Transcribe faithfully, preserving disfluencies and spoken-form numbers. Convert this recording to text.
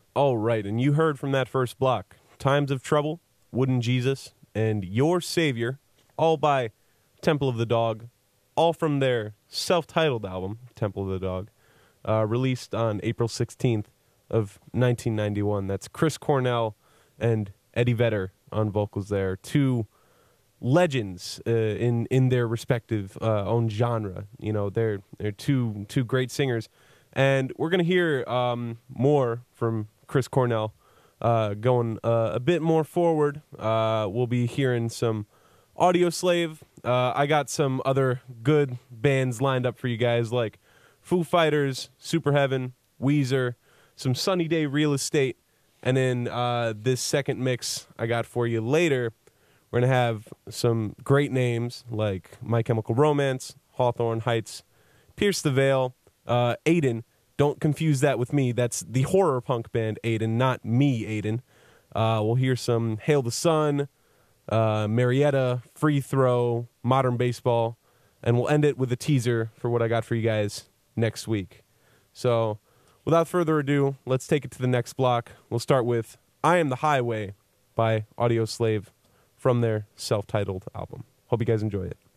All right, and you heard from that first block, Times of Trouble, Wooden Jesus, and Your Savior, all by Temple of the Dog, all from their self-titled album, Temple of the Dog, uh, released on April sixteenth of nineteen ninety-one. That's Chris Cornell and Eddie Vedder on vocals there, two legends uh, in in their respective uh, own genre. You know, they're they're two two great singers, and we're gonna hear um, more from Chris Cornell. Uh, going uh, a bit more forward, uh, we'll be hearing some Audio Slave. Uh, I got some other good bands lined up for you guys, like Foo Fighters, Super Heaven, Weezer, some Sunny Day Real Estate, and then uh, this second mix I got for you later, we're going to have some great names like My Chemical Romance, Hawthorne Heights, Pierce the Veil, uh, Aiden. Don't confuse that with me. That's the horror punk band Aiden, not me, Aiden. Uh, we'll hear some Hail the Sun, uh, Marietta, Free Throw, Modern Baseball, and we'll end it with a teaser for what I got for you guys next week. So without further ado, let's take it to the next block. We'll start with I Am the Highway by Audio Slave from their self-titled album. Hope you guys enjoy it.